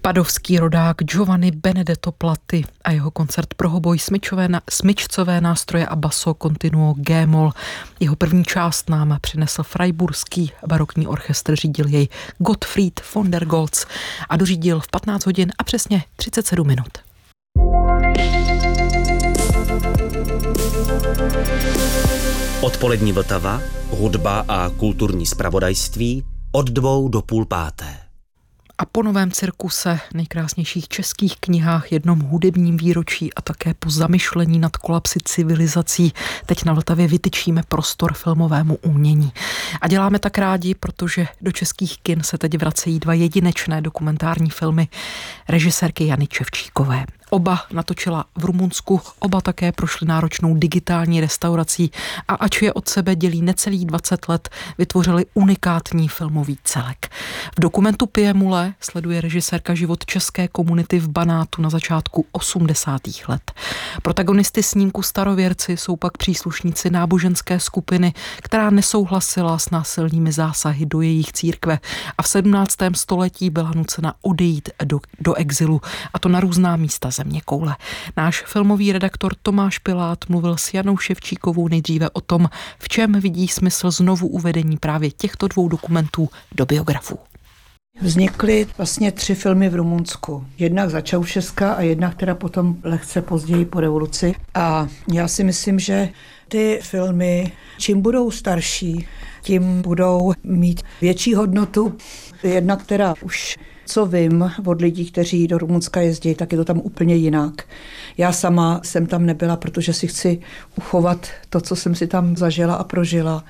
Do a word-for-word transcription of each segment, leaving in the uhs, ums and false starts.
Padovský rodák Giovanni Benedetto Platti a jeho koncert pro hoboj, smyčové, smyčcové nástroje a basso continuo G-moll. Jeho první část nám přinesl Freiburský barokní orchestr, řídil jej Gottfried von der Goltz a dořídil v patnáct hodin a přesně třicet sedm minut. Odpolední Vltava, hudba a kulturní zpravodajství od dvou do půl páté. A po novém cirkuse, nejkrásnějších českých knihách, jednom hudebním výročí a také po zamyšlení nad kolapsy civilizací teď na Vltavě vytyčíme prostor filmovému umění. A děláme tak rádi, protože do českých kin se teď vracejí dva jedinečné dokumentární filmy režisérky Jany Ševčíkové. Oba natočila v Rumunsku, oba také prošly náročnou digitální restaurací a ač je od sebe dělí necelých dvacet let, vytvořili unikátní filmový celek. V dokumentu Piemule sleduje režisérka život české komunity v Banátu na začátku osmdesátých let. Protagonisty snímku Starověrci jsou pak příslušníci náboženské skupiny, která nesouhlasila s násilnými zásahy do jejich církve a v sedmnáctém století byla nucena odejít do, do exilu, a to na různá místa země koule. Náš filmový redaktor Tomáš Pilát mluvil s Janou Ševčíkovou nejdříve o tom, v čem vidí smysl znovu uvedení právě těchto dvou dokumentů do biografů. Vznikly vlastně tři filmy v Rumunsku. Jednak za Čaušeska a jednak teda potom lehce později po revoluci. A já si myslím, že ty filmy, čím budou starší, tím budou mít větší hodnotu. Jednak teda už co vím od lidí, kteří do Rumunska jezdí, tak je to tam úplně jinak. Já sama jsem tam nebyla, protože si chci uchovat to, co jsem si tam zažila a prožila.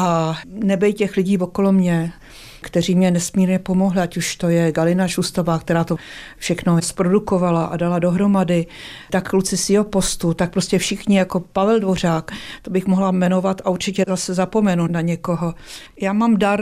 A nebej těch lidí okolo mě, kteří mě nesmírně pomohli, ať už to je Galina Šustová, která to všechno zprodukovala a dala dohromady, tak kluci z jeho postu, tak prostě všichni jako Pavel Dvořák, to bych mohla jmenovat a určitě zase zapomenu na někoho. Já mám dar,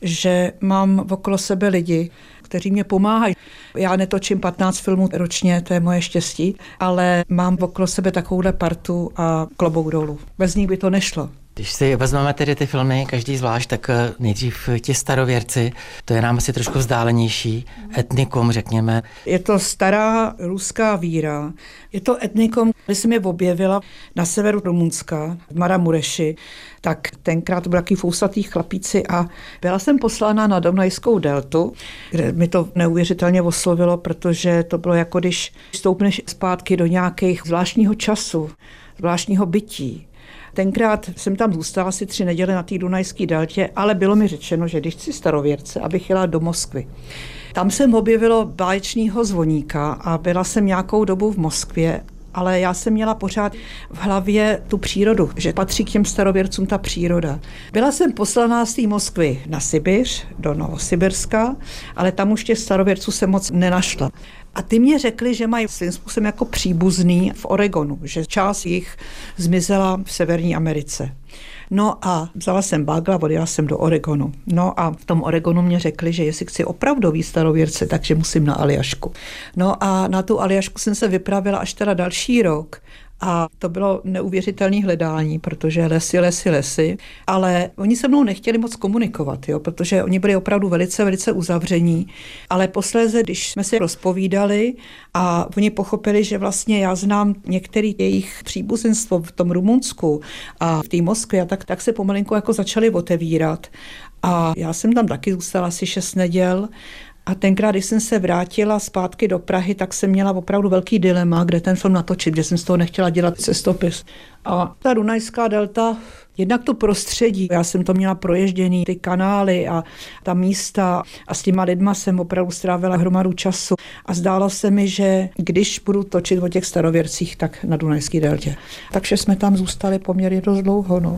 že mám okolo sebe lidi, kteří mě pomáhají. Já netočím patnáct filmů ročně, to je moje štěstí, ale mám okolo sebe takovouhle partu a klobouk dolů. Bez nich by to nešlo. Když si vezmeme tedy ty filmy, každý zvlášť, tak nejdřív ti Starověrci, to je nám asi trošku vzdálenější etnikum, řekněme. Je to stará ruská víra. Je to etnikum, když jsem je objevila na severu Rumunska, v Maramureši, tak tenkrát to byli takový fousatý chlapíci a byla jsem poslána na Dunajskou deltu, kde mi to neuvěřitelně oslovilo, protože to bylo jako když stoupneš zpátky do nějakých zvláštního času, zvláštního bytí. Tenkrát jsem tam zůstala asi tři neděle na té Dunajské deltě, ale bylo mi řečeno, že když chci Starověrce, abych jela do Moskvy. Tam jsem objevilo báječného zvoníka a byla jsem nějakou dobu v Moskvě, ale já jsem měla pořád v hlavě tu přírodu, že patří k těm Starověrcům ta příroda. Byla jsem poslaná z té Moskvy na Sibiř, do Novosibirska, ale tam už těch Starověrců se moc nenašla. A ty mě řekli, že mají svým způsobem jako příbuzný v Oregonu, že část jich zmizela v Severní Americe. No a vzala jsem bagla, odjela jsem do Oregonu. No a v tom Oregonu mě řekli, že jestli chci opravdový Starověrce, takže musím na Aljašku. No a na tu Aljašku jsem se vypravila až teda další rok. A to bylo neuvěřitelné hledání, protože lesy, lesy, lesy, ale oni se mnou nechtěli moc komunikovat, jo, protože oni byli opravdu velice, velice uzavření, ale posléze, když jsme si rozpovídali a oni pochopili, že vlastně já znám některé jejich příbuzenstvo v tom Rumunsku a v té Moskvě, tak, tak se pomalinku jako začali otevírat a já jsem tam taky zůstala asi šest neděl. A tenkrát, když jsem se vrátila zpátky do Prahy, tak jsem měla opravdu velký dilema, kde ten film natočit, že jsem z toho nechtěla dělat cestopis. A ta Dunajská delta, jednak to prostředí, já jsem to měla proježděný, ty kanály a ta místa a s těma lidma jsem opravdu strávila hromadu času a zdálo se mi, že když budu točit o těch Starověrcích, tak na Dunajské deltě. Takže jsme tam zůstali poměrně dost dlouho, no.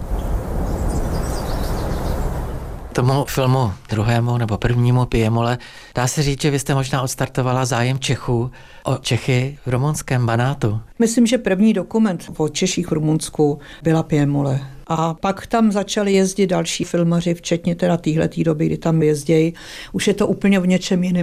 Tomu filmu druhému nebo prvnímu Piemule, dá se říct, že vy jste možná odstartovala zájem Čechů o Čechy v rumunském Banátu. Myslím, že první dokument o Češích v Rumunsku byla Piemule. A pak tam začali jezdit další filmaři, včetně teda téhletý doby, kdy tam jezdějí. Už je to úplně v něčem jiném.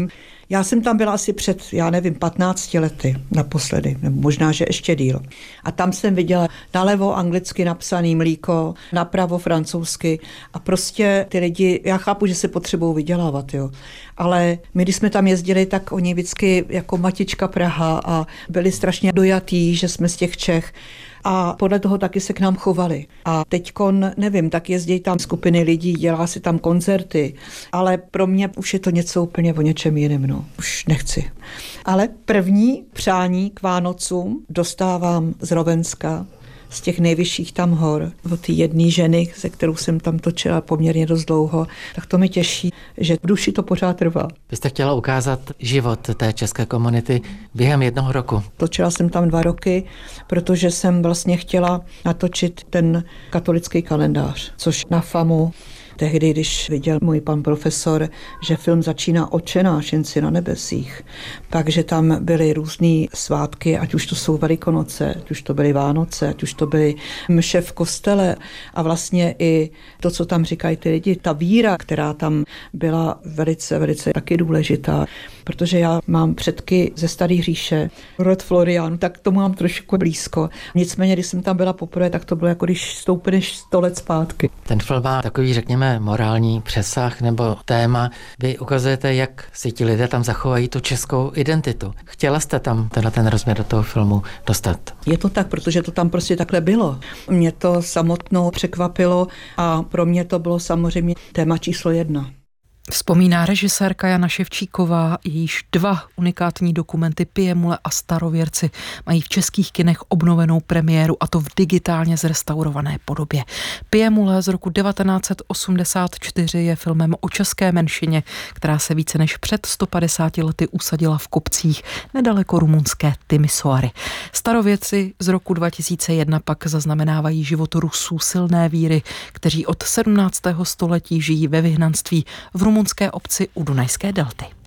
Já jsem tam byla asi před, já nevím, patnácti lety naposledy, nebo možná, že ještě díl. A tam jsem viděla nalevo anglicky napsaný mlíko, napravo francouzsky a prostě ty lidi, já chápu, že se potřebují vydělávat, jo. Ale my, když jsme tam jezdili, tak oni vždycky jako Matička Praha a byli strašně dojatí, že jsme z těch Čech. A podle toho taky se k nám chovali. A teďkon, nevím, tak jezdí tam skupiny lidí, dělá si tam koncerty, ale pro mě už je to něco úplně o něčem jiném, no. Už nechci. Ale první přání k Vánocům dostávám z Rovenska, z těch nejvyšších tam hor, od té jedné ženy, se kterou jsem tam točila poměrně dost dlouho, tak to mi těší, že v duši to pořád trvá. Vy jste chtěla ukázat život té české komunity během jednoho roku. Točila jsem tam dva roky, protože jsem vlastně chtěla natočit ten katolický kalendář, což na FAMu tehdy, když viděl můj pan profesor, že film začíná Otčenáš, jen si na nebesích, takže tam byly různý svátky, ať už to jsou Velikonoce, ať už to byly Vánoce, ať už to byly mše v kostele a vlastně i to, co tam říkají ty lidi, ta víra, která tam byla velice, velice taky důležitá, protože já mám předky ze Staré říše, rod Floriánu, tak to mám trošku blízko. Nicméně, když jsem tam byla poprvé, tak to bylo jako když stoupneš sto let zpátky. Ten film má takový, řekněme, morální přesah nebo téma. Vy ukazujete, jak si ti lidé tam zachovají tu českou identitu. Chtěla jste tam tenhle ten rozměr do toho filmu dostat? Je to tak, protože to tam prostě takhle bylo. Mě to samotnou překvapilo a pro mě to bylo samozřejmě téma číslo jedna. Vzpomíná režisérka Jana Ševčíková, jejíž dva unikátní dokumenty Piemule a Starověrci mají v českých kinech obnovenou premiéru, a to v digitálně zrestaurované podobě. Piemule z roku devatenáct set osmdesát čtyři je filmem o české menšině, která se více než před sto padesáti lety usadila v kopcích nedaleko rumunské Timisoary. Starověrci z roku dva tisíce jedna pak zaznamenávají život Rusů silné víry, kteří od sedmnáctého století žijí ve vyhnanství v rumunské obci u Dunajské delty.